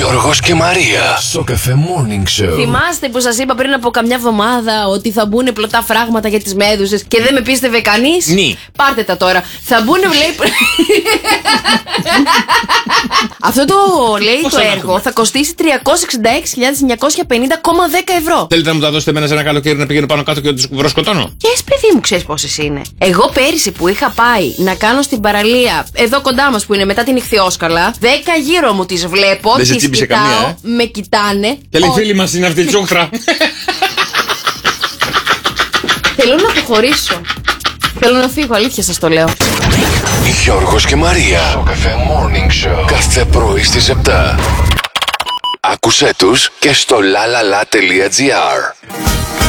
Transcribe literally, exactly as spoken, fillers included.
Γιώργος και Μαρία. Σοκαφέ Morning Show. Θυμάστε που σας είπα πριν από καμιά εβδομάδα ότι θα μπουν πλωτά φράγματα για τις μέδουσες και δεν με πίστευε κανείς? Ναι. Πάρτε τα τώρα. Θα μπουν, λέει. Αυτό το, λέει, Πόσο το να έργο έχουμε? θα κοστίσει τριακόσιες εξήντα έξι χιλιάδες εννιακόσια πενήντα κόμμα δέκα ευρώ. Θέλετε να μου τα δώσετε εμένα σε ένα καλοκαίρι να πηγαίνω πάνω κάτω και να τους βροσκοτώνω? Και εσύ, παιδί μου, ξέρεις πόσες είναι? Εγώ πέρυσι που είχα πάει να κάνω στην παραλία, εδώ κοντά μας που είναι μετά την Ιχθυόσκαλα, δέκα γύρω μου τις βλέπω, Δεν σε τις τσίπησε κοιτάω, καμία, ε? με κοιτάνε. Και λέει Ό, φίλη μας είναι αυτή η τσούχτρα. θέλω να αποχωρήσω. Θέλω να φύγω, αλήθεια σας το λέω. Γιώργος και Μαρία. Σοκαφέ Morning Show. Κάθε πρωί στις επτά. Άκουσέ τους και στο lalala.gr.